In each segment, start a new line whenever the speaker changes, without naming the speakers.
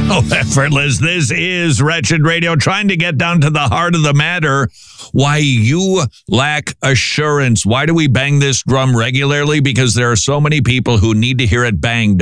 Oh, effortless. This is Wretched Radio, trying to get down to the heart of the matter. Why you lack assurance. Why do we bang this drum regularly? Because there are so many people who need to hear it banged.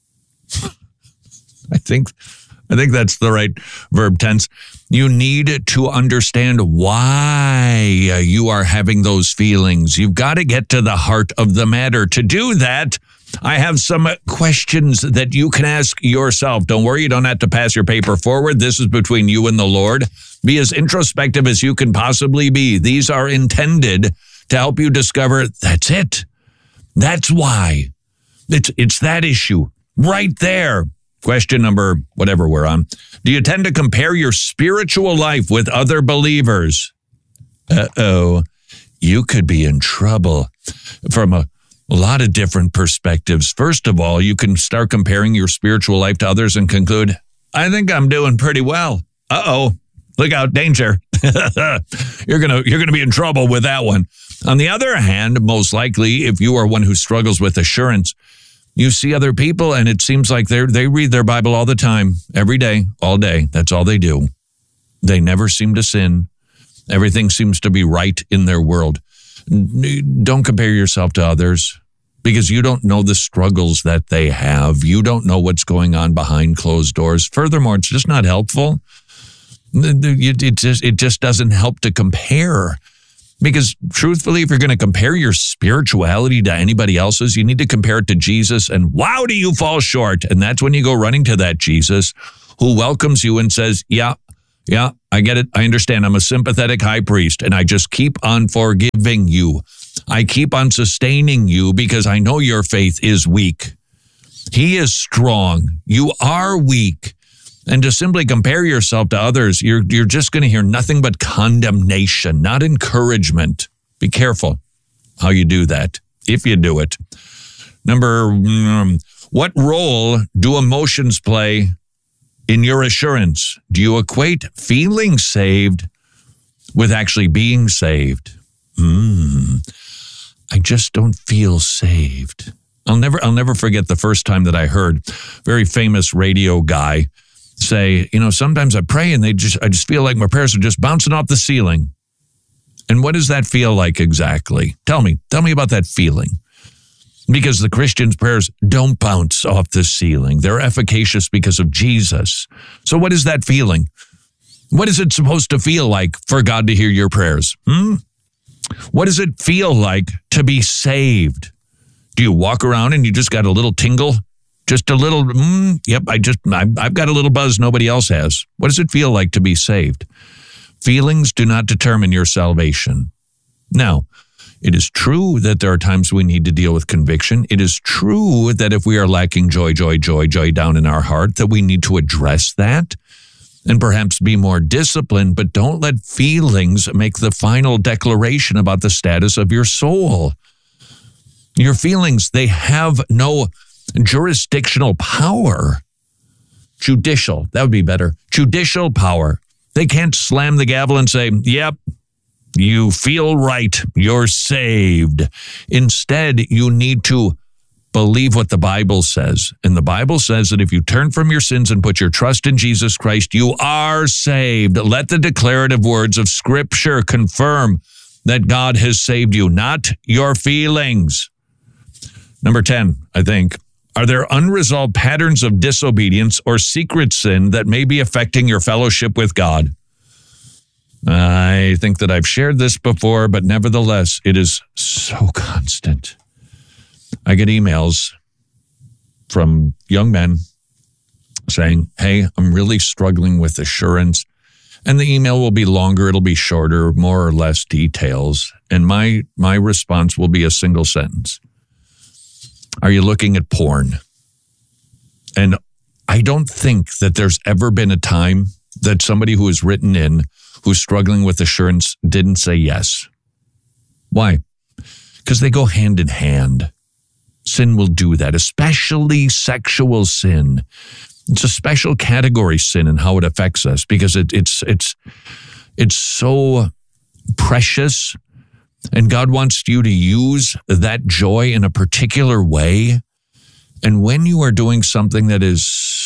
I think that's the right verb tense. You need to understand why you are having those feelings. You've got to get to the heart of the matter. To do that, I have some questions that you can ask yourself. Don't worry, you don't have to pass your paper forward. This is between you and the Lord. Be as introspective as you can possibly be. These are intended to help you discover that's it. That's why. It's that issue right there. Question number, whatever we're on. Do you tend to compare your spiritual life with other believers? Uh-oh. You could be in trouble from a lot of different perspectives. First of all, you can start comparing your spiritual life to others and conclude, I think I'm doing pretty well. Uh-oh. Look out, danger. You're gonna be in trouble with that one. On the other hand, most likely, if you are one who struggles with assurance, you see other people and it seems like they read their Bible all the time, every day, all day. That's all they do. They never seem to sin. Everything seems to be right in their world. Don't compare yourself to others because you don't know the struggles that they have. You don't know what's going on behind closed doors. Furthermore, it's just not helpful. It just doesn't help to compare. Because truthfully, if you're going to compare your spirituality to anybody else's, you need to compare it to Jesus. And wow, do you fall short. And that's when you go running to that Jesus who welcomes you and says, yeah, I get it. I understand. I'm a sympathetic high priest and I just keep on forgiving you. I keep on sustaining you because I know your faith is weak. He is strong. You are weak. And to simply compare yourself to others, you're just going to hear nothing but condemnation, not encouragement. Be careful how you do that, if you do it. What role do emotions play in your assurance? Do you equate feeling saved with actually being saved? I just don't feel saved. I'll never forget the first time that I heard a very famous radio guy say, sometimes I pray and I just feel like my prayers are just bouncing off the ceiling. And what does that feel like exactly? Tell me about that feeling. Because the Christian's prayers don't bounce off the ceiling. They're efficacious because of Jesus. So what is that feeling? What is it supposed to feel like for God to hear your prayers? What does it feel like to be saved? Do you walk around and you just got a little tingle? Just a little, yep, I've got a little buzz nobody else has. What does it feel like to be saved? Feelings do not determine your salvation. Now, it is true that there are times we need to deal with conviction. It is true that if we are lacking joy down in our heart, that we need to address that and perhaps be more disciplined, but don't let feelings make the final declaration about the status of your soul. Your feelings, they have no jurisdictional power. Judicial, that would be better. Judicial power. They can't slam the gavel and say, yep, you feel right, you're saved. Instead, you need to believe what the Bible says. And the Bible says that if you turn from your sins and put your trust in Jesus Christ, you are saved. Let the declarative words of Scripture confirm that God has saved you, not your feelings. Number 10, I think. Are there unresolved patterns of disobedience or secret sin that may be affecting your fellowship with God? I think that I've shared this before, but nevertheless, it is so constant. I get emails from young men saying, hey, I'm really struggling with assurance. And the email will be longer, it'll be shorter, more or less details. And my response will be a single sentence. Are you looking at porn? And I don't think that there's ever been a time that somebody who is written in, who's struggling with assurance, didn't say yes. Why? Because they go hand in hand. Sin will do that, especially sexual sin. It's a special category sin and how it affects us because it's so precious. And God wants you to use that joy in a particular way. And when you are doing something that is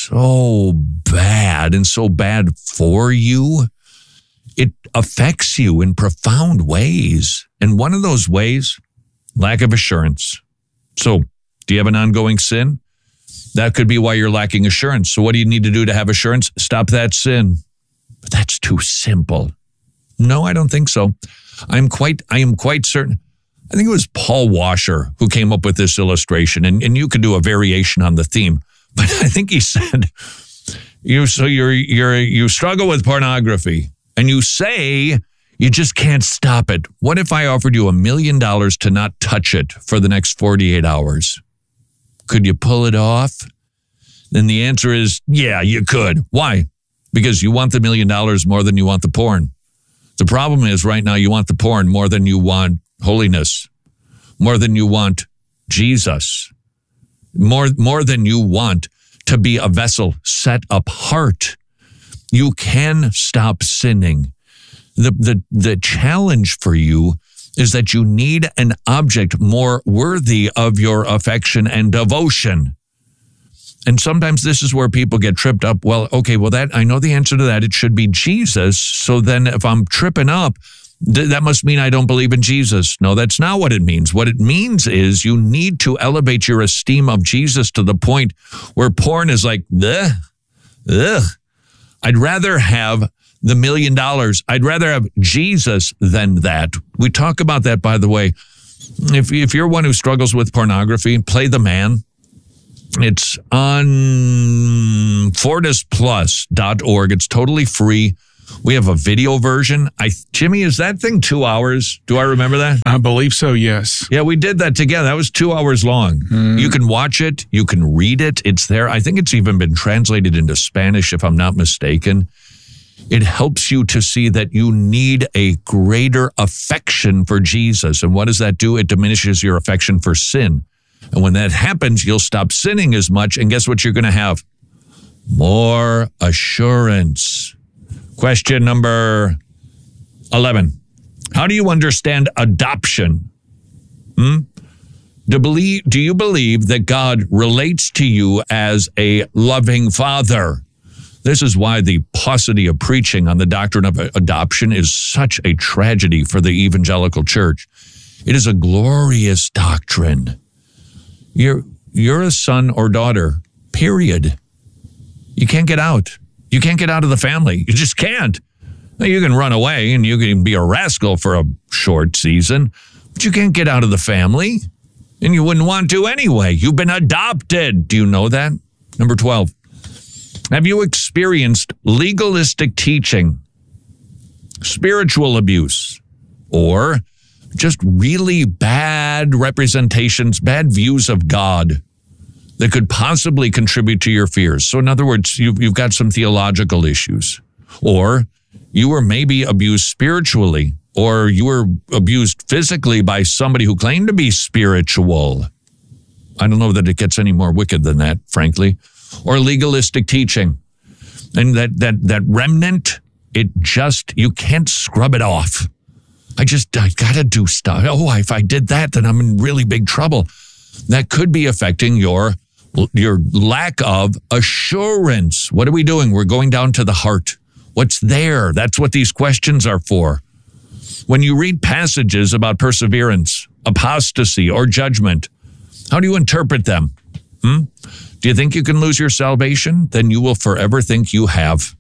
so bad and so bad for you, it affects you in profound ways. And one of those ways, lack of assurance. So, do you have an ongoing sin? That could be why you're lacking assurance. So what do you need to do to have assurance? Stop that sin. But that's too simple. No, I don't think so. I am quite certain. I think it was Paul Washer who came up with this illustration, and you could do a variation on the theme. But I think he said, you struggle with pornography, and you say you just can't stop it. What if I offered you $1 million to not touch it for the next 48 hours? Could you pull it off? Then the answer is, yeah, you could. Why? Because you want the $1 million more than you want the porn. The problem is right now you want the porn more than you want holiness, more than you want Jesus, more than you want to be a vessel set apart. You can stop sinning. The challenge for you is that you need an object more worthy of your affection and devotion. And sometimes this is where people get tripped up. Well, okay, I know the answer to that. It should be Jesus. So then if I'm tripping up, that must mean I don't believe in Jesus. No, that's not what it means. What it means is you need to elevate your esteem of Jesus to the point where porn is like, ugh. I'd rather have the $1 million. I'd rather have Jesus than that. We talk about that, by the way. If you're one who struggles with pornography, Play the Man. It's on FortisPlus.org. It's totally free. We have a video version. Jimmy, is that thing 2 hours? Do I remember that?
I believe so, yes.
Yeah, we did that together. That was 2 hours long. You can watch it. You can read it. It's there. I think it's even been translated into Spanish, if I'm not mistaken. It helps you to see that you need a greater affection for Jesus. And what does that do? It diminishes your affection for sin. And when that happens, you'll stop sinning as much. And guess what you're going to have? More assurance. Question number 11. How do you understand adoption? Do you believe that God relates to you as a loving father? This is why the paucity of preaching on the doctrine of adoption is such a tragedy for the evangelical church. It is a glorious doctrine. You're a son or daughter, period. You can't get out. You can't get out of the family. You just can't. Now, you can run away and you can be a rascal for a short season, but you can't get out of the family. And you wouldn't want to anyway. You've been adopted. Do you know that? Number 12. Have you experienced legalistic teaching, spiritual abuse, or just really bad representations, bad views of God that could possibly contribute to your fears? So in other words, you've got some theological issues, or you were maybe abused spiritually, or you were abused physically by somebody who claimed to be spiritual. I don't know that it gets any more wicked than that, frankly. Or legalistic teaching. And that remnant, you can't scrub it off. I got to do stuff. Oh, if I did that, then I'm in really big trouble. That could be affecting your lack of assurance. What are we doing? We're going down to the heart. What's there? That's what these questions are for. When you read passages about perseverance, apostasy, or judgment, how do you interpret them? Do you think you can lose your salvation? Then you will forever think you have.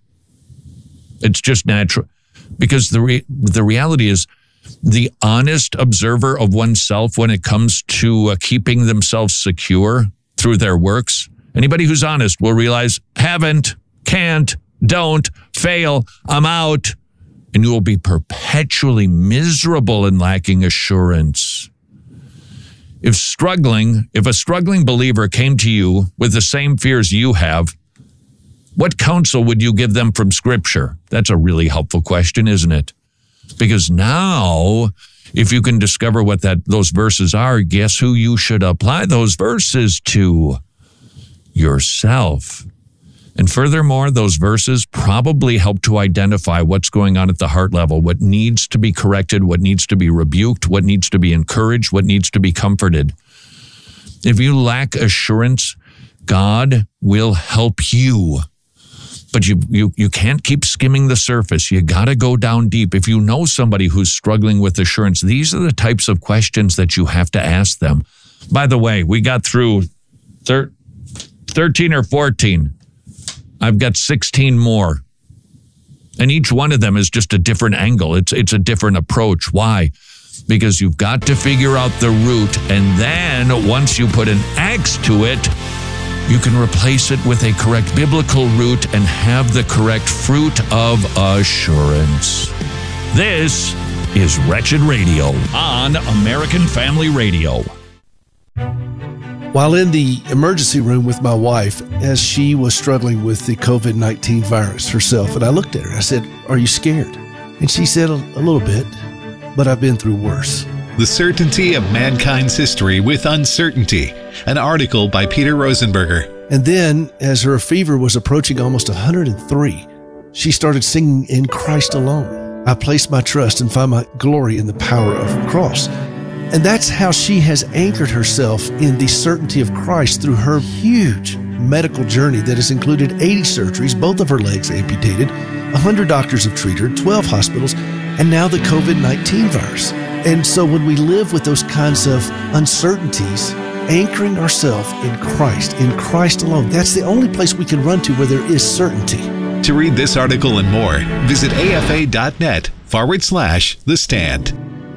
It's just natural. Because the reality is, the honest observer of oneself when it comes to keeping themselves secure through their works, anybody who's honest will realize, haven't, can't, don't, fail, I'm out. And you will be perpetually miserable and lacking assurance. If a struggling believer came to you with the same fears you have, what counsel would you give them from Scripture? That's a really helpful question, isn't it? Because now, if you can discover what those verses are, guess who you should apply those verses to? Yourself. And furthermore, those verses probably help to identify what's going on at the heart level, what needs to be corrected, what needs to be rebuked, what needs to be encouraged, what needs to be comforted. If you lack assurance, God will help you. But you can't keep skimming the surface. You got to go down deep. If you know somebody who's struggling with assurance, these are the types of questions that you have to ask them. By the way, we got through 13 or 14. I've got 16 more. And each one of them is just a different angle. It's a different approach. Why? Because you've got to figure out the root. And then once you put an X to it, you can replace it with a correct biblical root and have the correct fruit of assurance. This is Wretched Radio on American Family Radio.
While in the emergency room with my wife, as she was struggling with the COVID-19 virus herself, and I looked at her, I said, "Are you scared?" And she said, a little bit, but I've been through worse.
The Certainty of Mankind's History with Uncertainty, an article by Peter Rosenberger.
And then, as her fever was approaching almost 103, she started singing "In Christ Alone." I place my trust and find my glory in the power of the cross. And that's how she has anchored herself in the certainty of Christ through her huge medical journey that has included 80 surgeries, both of her legs amputated, 100 doctors have treated her, 12 hospitals, and now the COVID-19 virus. And so when we live with those kinds of uncertainties, anchoring ourselves in Christ alone, that's the only place we can run to where there is certainty.
To read this article and more, visit afa.net/The Stand.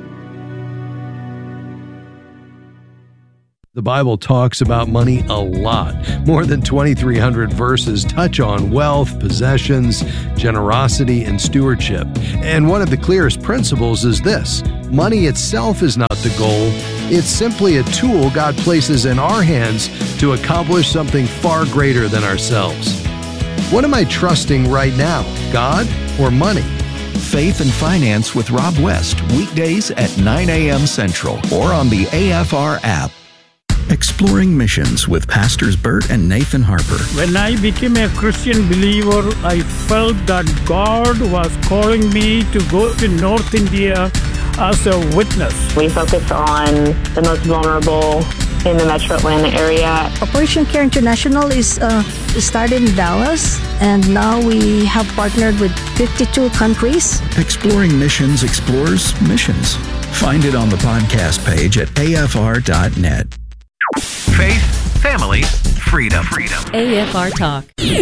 The Bible talks about money a lot. More than 2,300 verses touch on wealth, possessions, generosity, and stewardship. And one of the clearest principles is this: money itself is not the goal. It's simply a tool God places in our hands to accomplish something far greater than ourselves. What am I trusting right now, God or money?
Faith and Finance with Rob West, weekdays at 9 a.m. Central or on the AFR app. Exploring Missions with Pastors Bert and Nathan Harper.
When I became a Christian believer, I felt that God was calling me to go to North India as a witness.
We focus on the most vulnerable in the Metro Atlanta area.
Operation Care International is started in Dallas, and now we have partnered with 52 countries.
Exploring Missions explores missions. Find it on the podcast page at afr.net.
Faith, family, freedom.
AFR Talk.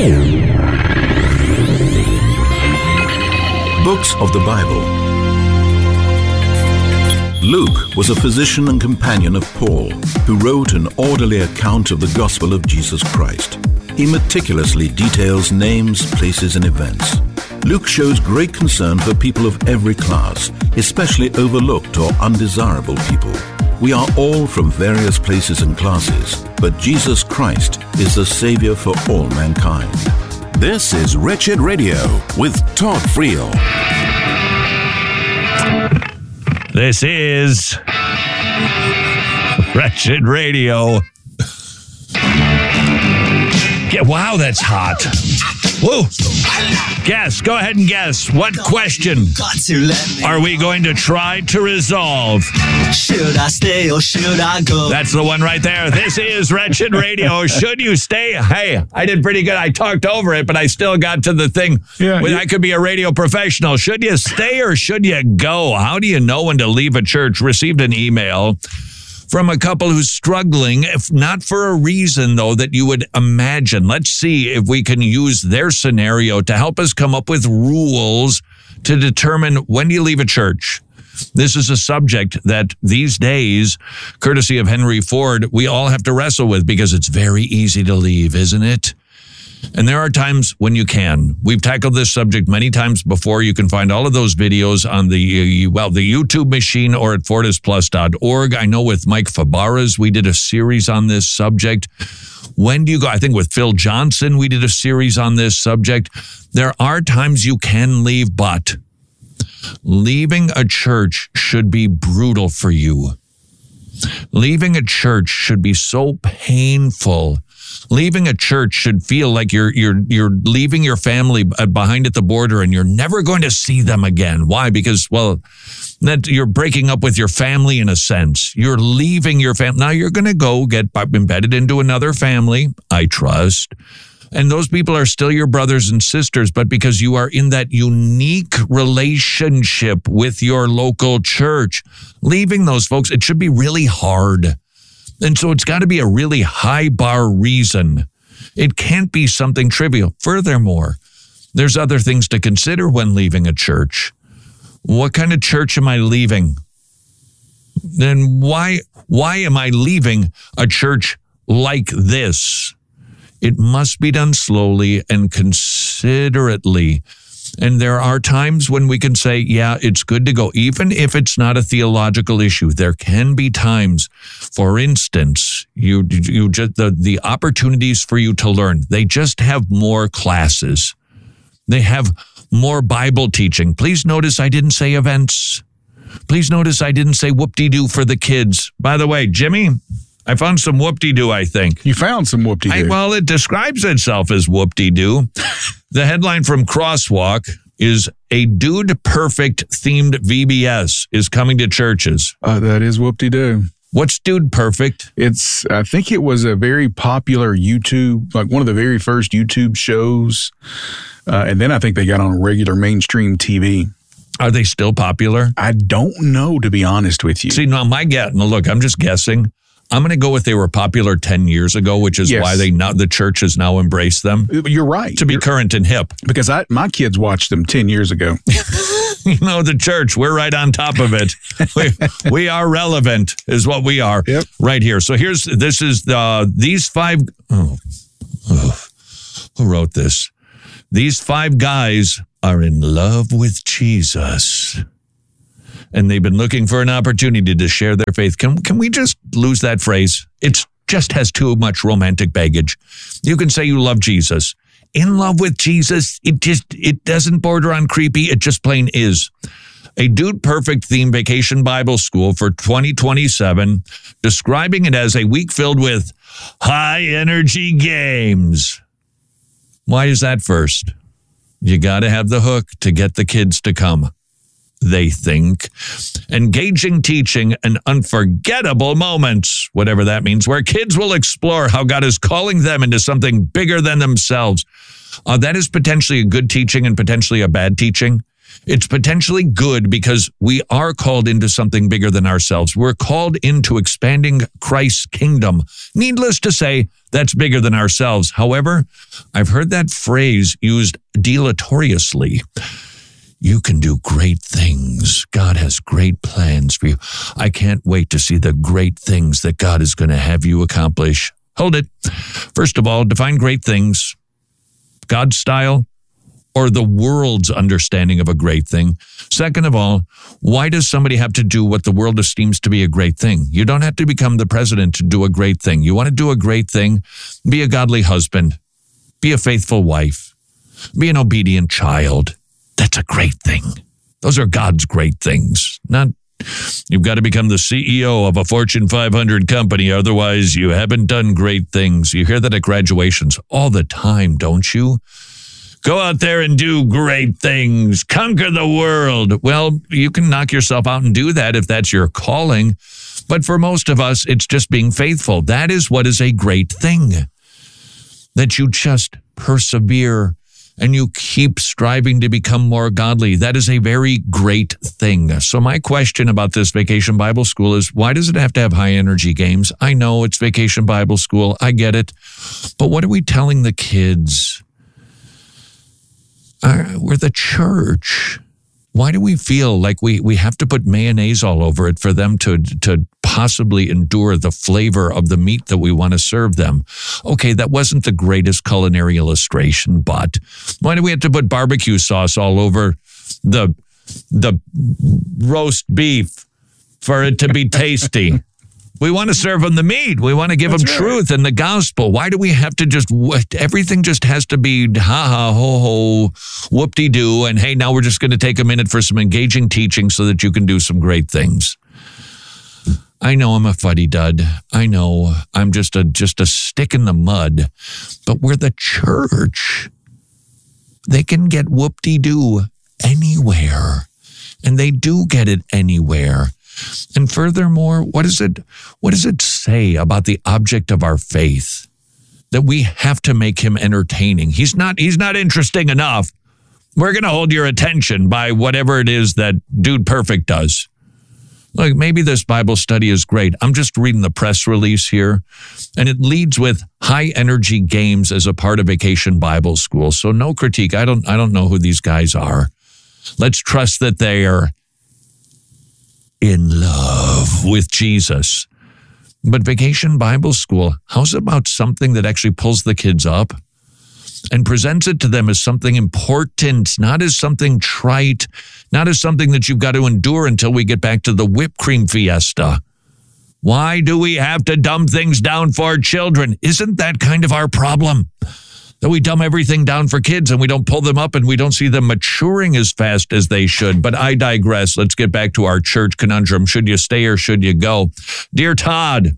Books of the Bible. Luke was a physician and companion of Paul, who wrote an orderly account of the gospel of Jesus Christ. He meticulously details names, places, and events. Luke shows great concern for people of every class, especially overlooked or undesirable people. We are all from various places and classes, but Jesus Christ is the Savior for all mankind.
This is Wretched Radio with Todd Friel.
This is Wretched Radio. Wow, that's hot. Whoa. Guess. Go ahead and guess. What question are we going to try to resolve?
Should I stay or should I go?
That's the one right there. This is Wretched Radio. Should you stay? Hey, I did pretty good. I talked over it, but I still got to the thing. I could be a radio professional. Should you stay or should you go? How do you know when to leave a church? Received an email from a couple who's struggling, if not for a reason, though, that you would imagine. Let's see if we can use their scenario to help us come up with rules to determine when you leave a church. This is a subject that these days, courtesy of Henry Ford, we all have to wrestle with because it's very easy to leave, isn't it? And there are times when you can. We've tackled this subject many times before. You can find all of those videos on the YouTube machine or at fortisplus.org. I know with Mike Fabarez, we did a series on this subject. When do you go? I think with Phil Johnson, we did a series on this subject. There are times you can leave, but leaving a church should be brutal for you. Leaving a church should be so painful. Leaving a church should feel like you're leaving your family behind at the border and you're never going to see them again. Why? Because, well, that you're breaking up with your family in a sense. You're leaving your family. Now you're going to go get embedded into another family, I trust. And those people are still your brothers and sisters, but because you are in that unique relationship with your local church, leaving those folks, it should be really hard. And so it's got to be a really high bar reason. It can't be something trivial. Furthermore, there's other things to consider when leaving a church. What kind of church am I leaving? Then why am I leaving a church like this? It must be done slowly and considerately. And there are times when we can say, yeah, it's good to go, even if it's not a theological issue. There can be times, for instance, you just the opportunities for you to learn. They just have more classes. They have more Bible teaching. Please notice I didn't say events. Please notice I didn't say whoop-de-doo for the kids. By the way, Jimmy, I found some whoop-de-doo, I think.
You found some whoop-de-doo.
Well, it describes itself as whoop-de-doo. The headline from Crosswalk is a Dude Perfect themed VBS is coming to churches.
That is whoop-de-doo.
What's Dude Perfect?
I think it was a very popular YouTube, like one of the very first YouTube shows. And then I think they got on regular mainstream TV.
Are they still popular?
I don't know, to be honest with you.
See, now look, I'm just guessing. I'm going to go with they were popular 10 years ago, which is why the church has now embraced them.
You're right.
To be current and hip.
Because my kids watched them 10 years ago.
The church, we're right on top of it. we are relevant is what we are right here. So this is these five. Who wrote this? These five guys are in love with Jesus. And they've been looking for an opportunity to share their faith. Can we just lose that phrase? It just has too much romantic baggage. You can say you love Jesus. In love with Jesus, it doesn't border on creepy. It just plain is. A Dude Perfect themed vacation Bible school for 2027, describing it as a week filled with high energy games. Why is that first? You got to have the hook to get the kids to come. They think. Engaging teaching and unforgettable moments, whatever that means, where kids will explore how God is calling them into something bigger than themselves. That is potentially a good teaching and potentially a bad teaching. It's potentially good because we are called into something bigger than ourselves. We're called into expanding Christ's kingdom. Needless to say, that's bigger than ourselves. However, I've heard that phrase used deleteriously. You can do great things. God has great plans for you. I can't wait to see the great things that God is going to have you accomplish. Hold it. First of all, define great things. God's style or the world's understanding of a great thing. Second of all, why does somebody have to do what the world esteems to be a great thing? You don't have to become the president to do a great thing. You want to do a great thing? Be a godly husband. Be a faithful wife. Be an obedient child. That's a great thing. Those are God's great things. Not you've got to become the CEO of a Fortune 500 company. Otherwise, you haven't done great things. You hear that at graduations all the time, don't you? Go out there and do great things. Conquer the world. Well, you can knock yourself out and do that if that's your calling. But for most of us, it's just being faithful. That is what is a great thing. That you just persevere and you keep striving to become more godly. That is a very great thing. So my question about this Vacation Bible School is, why does it have to have high energy games? I know it's Vacation Bible School. I get it. But what are we telling the kids? We're the church. Why do we feel like we have to put mayonnaise all over it for them to possibly endure the flavor of the meat that we want to serve them? Okay, that wasn't the greatest culinary illustration, but why do we have to put barbecue sauce all over the roast beef for it to be tasty? We want to serve them the meat. We want to give them truth and the gospel. Why do we have to everything just has to be ha-ha, ho-ho, whoop-de-doo, and hey, now we're just going to take a minute for some engaging teaching so that you can do some great things. I know I'm a fuddy-dud. I know I'm just a stick in the mud. But we're the church. They can get whoop-de-doo anywhere. And they do get it anywhere. And furthermore, what does it say about the object of our faith? That we have to make him entertaining. He's not interesting enough. We're going to hold your attention by whatever it is that Dude Perfect does. Look, maybe this Bible study is great. I'm just reading the press release here, and it leads with high energy games as a part of Vacation Bible School. So no critique. I don't know who these guys are. Let's trust that they are in love with Jesus. But Vacation Bible School, how's about something that actually pulls the kids up and presents it to them as something important, not as something trite, not as something that you've got to endure until we get back to the whipped cream fiesta? Why do we have to dumb things down for children? Isn't that kind of our problem? That we dumb everything down for kids and we don't pull them up and we don't see them maturing as fast as they should. But I digress. Let's get back to our church conundrum. Should you stay or should you go? Dear Todd,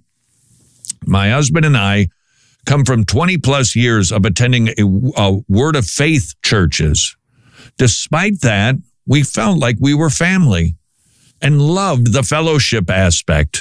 my husband and I come from 20 plus years of attending a Word of Faith churches. Despite that, we felt like we were family and loved the fellowship aspect.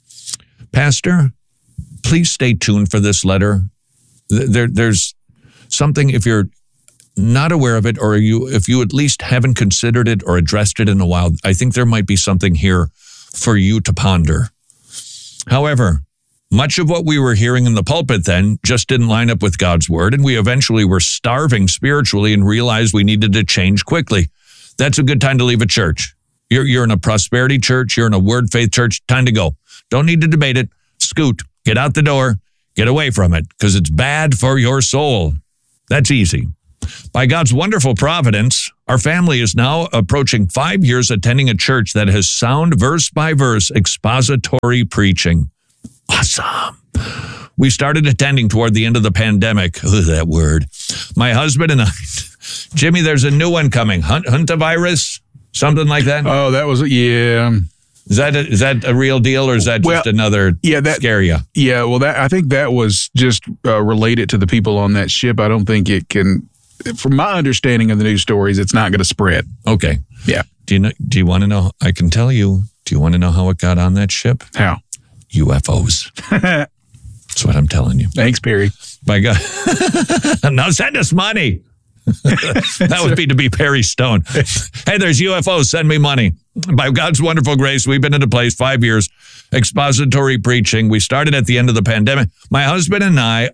Pastor, please stay tuned for this letter. There's something, if you're not aware of it, or if you at least haven't considered it or addressed it in a while, I think there might be something here for you to ponder. However, much of what we were hearing in the pulpit then just didn't line up with God's word, and we eventually were starving spiritually and realized we needed to change quickly. That's a good time to leave a church. You're in a prosperity church, you're in a word faith church, time to go. Don't need to debate it. Scoot, get out the door, get away from it, because it's bad for your soul. That's easy. By God's wonderful providence, our family is now approaching 5 years attending a church that has sound verse-by-verse expository preaching. Awesome. We started attending toward the end of the pandemic. Ugh, that word. My husband and I, Jimmy, there's a new one coming. Huntavirus? Something like that?
Oh, that was, yeah.
Is that a real deal, or is that just another scare you?
Yeah, well, I think that was just related to the people on that ship. I don't think it can, from my understanding of the news stories, it's not going to spread.
Okay.
Yeah.
Do you want to know? I can tell you. Do you want to know how it got on that ship?
How?
UFOs. That's what I'm telling you.
Thanks, Perry.
By God. Now send us money. That would be to be Perry Stone. Hey, there's UFOs. Send me money. By God's wonderful grace, we've been in a place 5 years, expository preaching. We started at the end of the pandemic. My husband and I,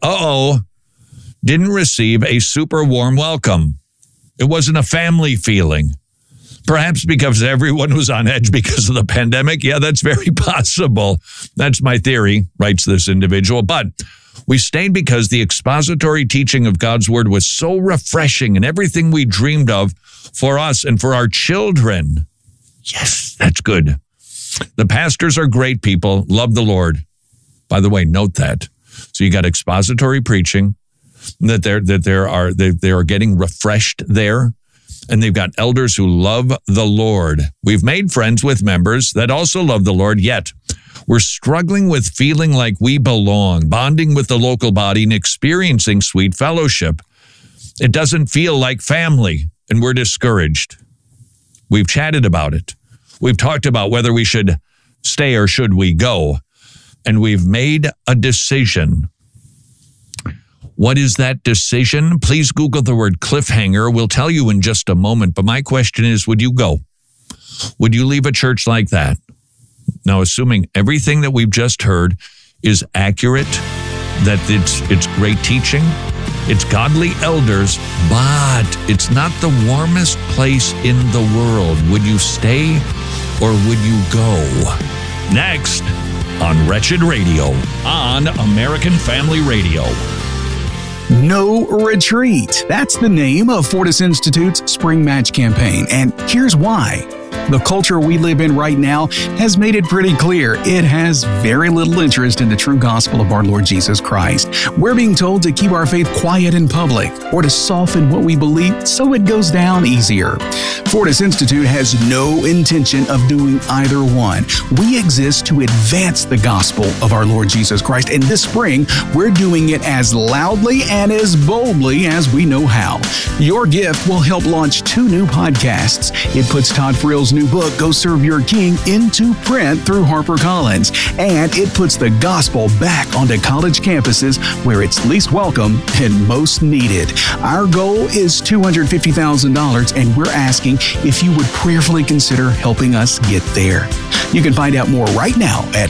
didn't receive a super warm welcome. It wasn't a family feeling. Perhaps because everyone was on edge because of the pandemic. Yeah, that's very possible. That's my theory, writes this individual. But we stayed because the expository teaching of God's word was so refreshing and everything we dreamed of for us and for our children. Yes, that's good. The pastors are great people, love the Lord. By the way, note that. So you got expository preaching, that they are getting refreshed there. And they've got elders who love the Lord. We've made friends with members that also love the Lord, yet we're struggling with feeling like we belong, bonding with the local body and experiencing sweet fellowship. It doesn't feel like family, and we're discouraged. We've chatted about it. We've talked about whether we should stay or should we go, and we've made a decision. What is that decision? Please Google the word cliffhanger. We'll tell you in just a moment. But my question is, would you go? Would you leave a church like that? Now, assuming everything that we've just heard is accurate, that it's great teaching, it's godly elders, but it's not the warmest place in the world. Would you stay or would you go? Next on Wretched Radio on American Family Radio.
No Retreat. That's the name of Fortis Institute's Spring Match campaign, and here's why.
The culture we live in right now has made it pretty clear it has very little interest in the true gospel of our Lord Jesus Christ. We're being told to keep our faith quiet in public or to soften what we believe so it goes down easier. Fortis Institute has no intention of doing either one. We exist to advance the gospel of our Lord Jesus Christ, and this spring, we're doing it as loudly and as boldly as we know how. Your gift will help launch 2 new podcasts. It puts Todd Friel's new book, Go Serve Your King, into print through HarperCollins, and it puts the gospel back onto college campuses where it's least welcome and most needed. Our goal is $250,000, and we're asking if you would prayerfully consider helping us get there. You can find out more right now at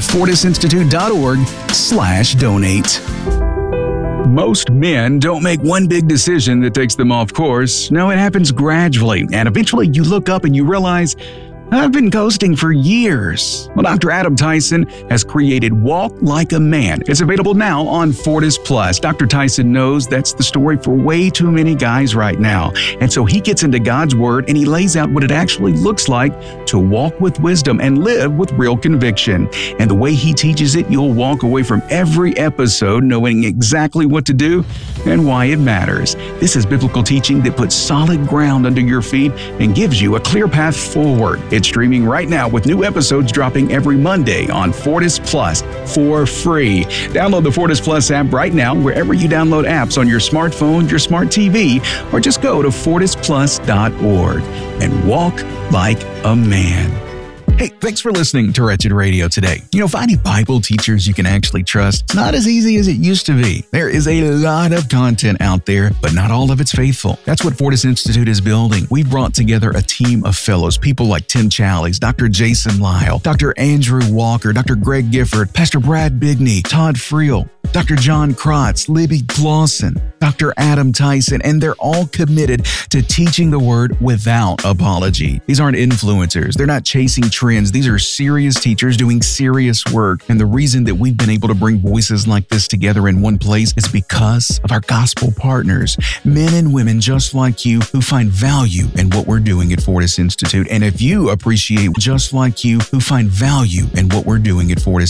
fortisinstitute.org/donate. Most men don't make one big decision that takes them off course. No, it happens gradually, and eventually you look up and you realize, I've been ghosting for years. Well, Dr. Adam Tyson has created Walk Like a Man. It's available now on Fortis Plus. Dr. Tyson knows that's the story for way too many guys right now. And so he gets into God's Word and he lays out what it actually looks like to walk with wisdom and live with real conviction. And the way he teaches it, you'll walk away from every episode knowing exactly what to do and why it matters. This is biblical teaching that puts solid ground under your feet and gives you a clear path forward. It's streaming right now with new episodes dropping every Monday on Fortis Plus for free. Download the Fortis Plus app right now wherever you download apps on your smartphone, your smart TV, or just go to fortisplus.org and walk like a man. Hey, thanks for listening to Wretched Radio today. Finding Bible teachers you can actually trust, it's not as easy as it used to be. There is a lot of content out there, but not all of it's faithful. That's what Fortis Institute is building. We've brought together a team of fellows, people like Tim Challies, Dr. Jason Lyle, Dr. Andrew Walker, Dr. Greg Gifford, Pastor Brad Bigney, Todd Friel, Dr. John Krotz, Libby Clausen, Dr. Adam Tyson, and they're all committed to teaching the Word without apology. These aren't influencers. They're not chasing trends. These are serious teachers doing serious work. And the reason that we've been able to bring voices like this together in one place is because of our gospel partners, men and women just like you who find value in what we're doing at Fortis Institute. And if you appreciate just like you who find value in what we're doing at Fortis